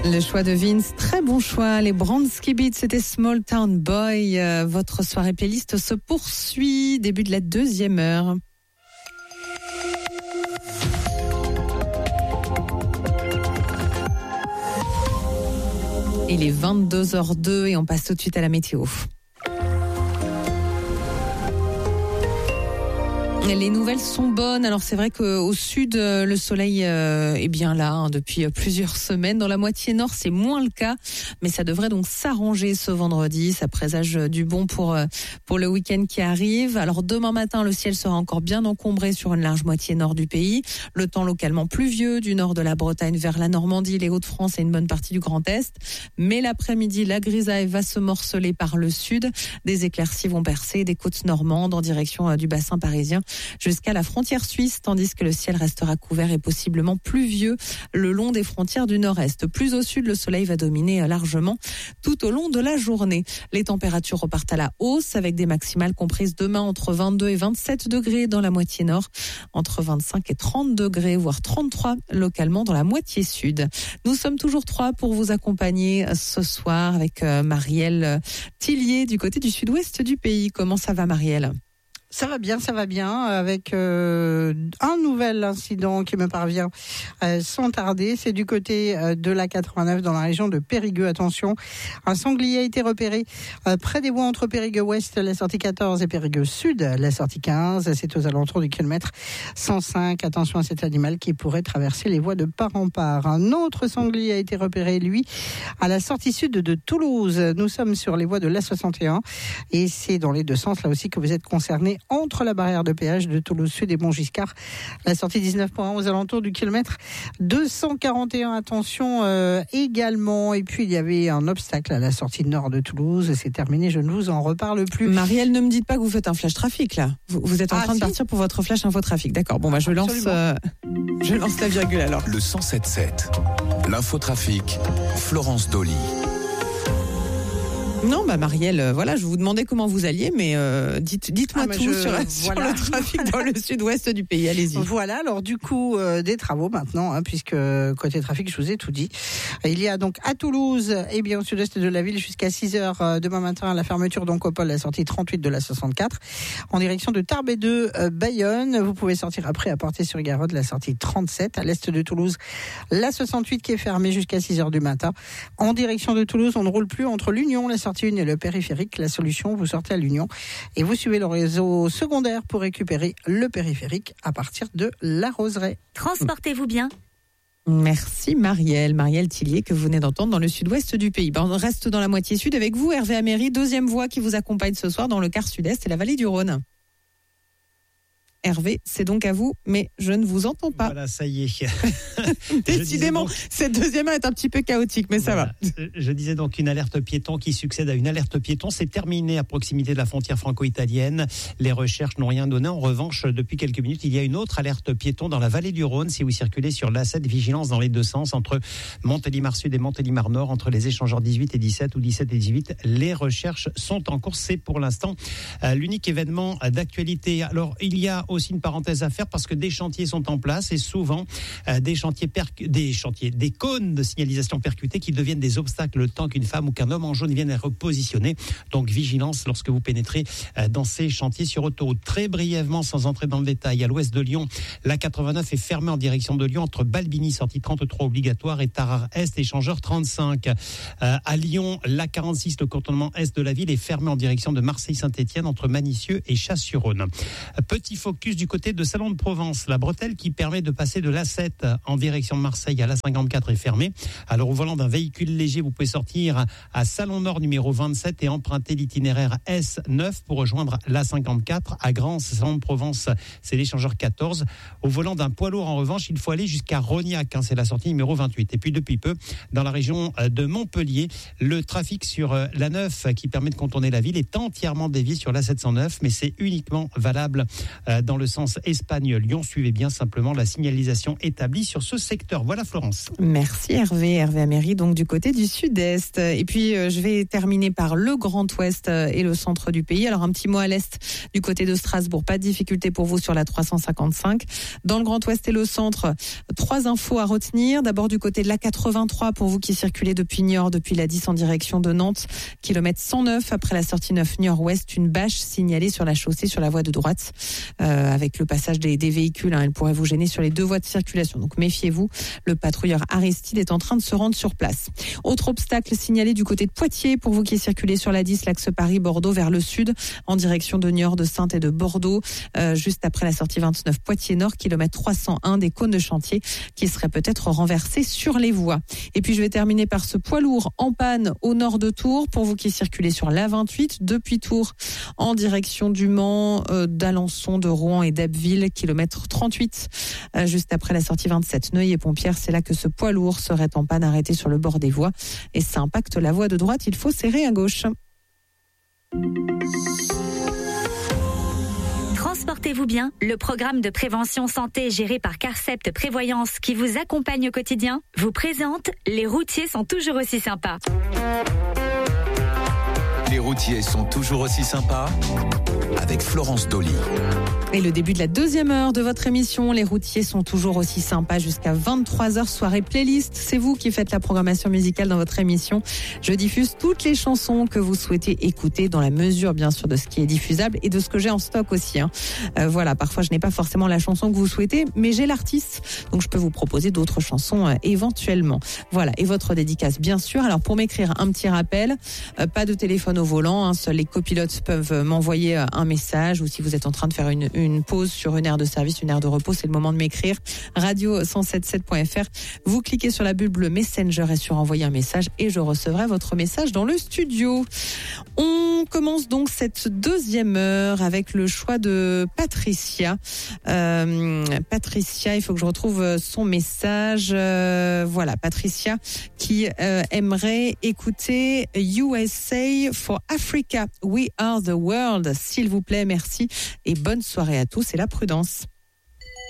Le choix de Vince, très bon choix. Les Bronski Beats, c'était Small Town Boy. Votre soirée playlist se poursuit. Début de la deuxième heure. Il est 22h02 et on passe tout de suite à la météo. Les nouvelles sont bonnes. Alors c'est vrai qu'au sud, le soleil est bien là depuis plusieurs semaines. Dans la moitié nord, c'est moins le cas, mais ça devrait donc s'arranger ce vendredi. Ça présage du bon pour le week-end qui arrive. Alors demain matin, le ciel sera encore bien encombré sur une large moitié nord du pays. Le temps localement pluvieux du nord de la Bretagne vers la Normandie, les Hauts-de-France et une bonne partie du Grand Est. Mais l'après-midi, la grisaille va se morceler par le sud. Des éclaircies vont percer des côtes normandes en direction du bassin parisien jusqu'à la frontière suisse, tandis que le ciel restera couvert et possiblement pluvieux le long des frontières du nord-est. Plus au sud, le soleil va dominer largement tout au long de la journée. Les températures repartent à la hausse avec des maximales comprises demain entre 22 et 27 degrés dans la moitié nord, entre 25 et 30 degrés, voire 33 localement dans la moitié sud. Nous sommes toujours 3 pour vous accompagner ce soir avec Marielle Tillier du côté du sud-ouest du pays. Comment ça va, Marielle ? Ça va bien, avec un nouvel incident qui me parvient sans tarder. C'est du côté de la 89 dans la région de Périgueux. Attention, un sanglier a été repéré près des voies entre Périgueux Ouest, la sortie 14, et Périgueux Sud, la sortie 15. C'est aux alentours du kilomètre 105. Attention à cet animal qui pourrait traverser les voies de part en part. Un autre sanglier a été repéré, lui, à la sortie sud de Toulouse. Nous sommes sur les voies de l'A61 et c'est dans les deux sens là aussi que vous êtes concernés entre la barrière de péage de Toulouse Sud et Montgiscard. La sortie 19.1 aux alentours du kilomètre 241. Attention également. Et puis il y avait un obstacle à la sortie nord de Toulouse. C'est terminé, je ne vous en reparle plus. Marielle, ne me dites pas que vous faites un flash trafic là. Vous êtes en train de partir pour votre flash infotrafic. D'accord, bon je lance la virgule alors. Le 107.7, l'infotrafic, Florence Dolly. Non, Marielle, voilà, je vous demandais comment vous alliez, mais dites-moi tout sur le trafic dans le sud-ouest du pays. Allez-y. Voilà, alors du coup, des travaux maintenant, puisque côté trafic, je vous ai tout dit. Il y a donc à Toulouse, et bien au sud-est de la ville, jusqu'à 6h demain matin, la fermeture d'Oncopole, la sortie 38 de la 64, en direction de Tarbes 2, Bayonne. Vous pouvez sortir après à Portée-sur-Garonne, la sortie 37, à l'est de Toulouse, la 68 qui est fermée jusqu'à 6h du matin. En direction de Toulouse, on ne roule plus entre l'Union, la sortie 1 et le périphérique. La solution, vous sortez à l'Union et vous suivez le réseau secondaire pour récupérer le périphérique à partir de la Roseraie. Transportez-vous bien. Merci Marielle Tillier que vous venez d'entendre dans le sud-ouest du pays. On reste dans la moitié sud avec vous, Hervé Améry, deuxième voie qui vous accompagne ce soir dans le quart sud-est et la vallée du Rhône. Hervé, c'est donc à vous, mais je ne vous entends pas. Voilà, ça y est. Décidément, cette deuxième heure est un petit peu chaotique, mais ça va. Je disais donc une alerte piéton qui succède à une alerte piéton. C'est terminé à proximité de la frontière franco-italienne. Les recherches n'ont rien donné. En revanche, depuis quelques minutes, il y a une autre alerte piéton dans la vallée du Rhône. Si vous circulez sur l'A7, vigilance dans les deux sens, entre Montélimar Sud et Montélimar Nord, entre les échangeurs 18 et 17 ou 17 et 18. Les recherches sont en cours. C'est pour l'instant l'unique événement d'actualité. Alors, il y a aussi une parenthèse à faire parce que des chantiers sont en place et souvent des cônes de signalisation percutés qui deviennent des obstacles le temps qu'une femme ou qu'un homme en jaune vienne les repositionner. Donc vigilance lorsque vous pénétrez dans ces chantiers sur autoroute. Très brièvement, sans entrer dans le détail, à l'ouest de Lyon, la 89 est fermée en direction de Lyon entre Balbini, sortie 33 obligatoire, et Tarare Est, échangeur 35. À Lyon, la 46, le contournement est de la ville, est fermé en direction de Marseille-Saint-Étienne entre Manicieux et Chasse-sur-Rhône. Petit focus du côté de Salon de Provence. La bretelle qui permet de passer de l'A7 en direction de Marseille à l'A54 est fermée. Alors au volant d'un véhicule léger, vous pouvez sortir à Salon Nord numéro 27 et emprunter l'itinéraire S9 pour rejoindre l'A54 à Grance. Salon de Provence, c'est l'échangeur 14. Au volant d'un poids lourd, en revanche, il faut aller jusqu'à Rognac, c'est la sortie numéro 28. Et puis depuis peu, dans la région de Montpellier, le trafic sur la 9 qui permet de contourner la ville est entièrement dévié sur l'A709, mais c'est uniquement valable dans dans le sens Espagne-Lyon. Suivez bien simplement la signalisation établie sur ce secteur. Voilà Florence. Merci Hervé Améry, donc du côté du sud-est. Et puis je vais terminer par le Grand Ouest et le centre du pays. Alors un petit mot à l'est du côté de Strasbourg. Pas de difficulté pour vous sur la 355. Dans le Grand Ouest et le centre, 3 infos à retenir. D'abord du côté de la 83 pour vous qui circulez depuis Niort, depuis la 10 en direction de Nantes. Kilomètre 109 après la sortie 9 Niort-Ouest. Une bâche signalée sur la chaussée sur la voie de droite avec le passage des véhicules. Elle pourrait vous gêner sur les 2 voies de circulation. Donc méfiez-vous. Le patrouilleur Aristide est en train de se rendre sur place. Autre obstacle signalé du côté de Poitiers pour vous qui circulez sur la 10, l'axe Paris-Bordeaux vers le sud en direction de Niort, de Saintes et de Bordeaux, juste après la sortie 29 Poitiers-Nord, kilomètre 301, des cônes de chantier qui seraient peut-être renversés sur les voies. Et puis je vais terminer par ce poids lourd en panne au nord de Tours pour vous qui circulez sur l'A28 depuis Tours en direction du Mans, d'Alençon, de Rouen et d'Abbeville, kilomètre 38, juste après la sortie 27 Neuilly-et-Pompières. C'est là que ce poids lourd serait en panne arrêté sur le bord des voies et ça impacte la voie de droite. Il faut serrer à gauche. Transportez-vous bien, le programme de prévention santé géré par Carcept Prévoyance qui vous accompagne au quotidien vous présente Les routiers sont toujours aussi sympas. Les routiers sont toujours aussi sympas avec Florence Dolly. Et le début de la 2e heure de votre émission, les routiers sont toujours aussi sympas jusqu'à 23h, soirée playlist. C'est vous qui faites la programmation musicale dans votre émission. Je diffuse toutes les chansons que vous souhaitez écouter dans la mesure, bien sûr, de ce qui est diffusable et de ce que j'ai en stock aussi. Voilà, parfois je n'ai pas forcément la chanson que vous souhaitez, mais j'ai l'artiste, donc je peux vous proposer d'autres chansons éventuellement. Voilà, et votre dédicace, bien sûr. Alors pour m'écrire, un petit rappel, pas de téléphone au volant, seuls les copilotes peuvent m'envoyer un message, ou si vous êtes en train de faire une pause sur une aire de service, une aire de repos, c'est le moment de m'écrire. radio177.fr. Vous cliquez sur la bulle bleue Messenger et sur envoyer un message et je recevrai votre message dans le studio. On commence donc cette 2e heure avec le choix de Patricia. Patricia, il faut que je retrouve son message. Voilà, Patricia qui aimerait écouter USA for Africa. We are the world. S'il vous plaît, merci et bonne soirée à tous et la prudence.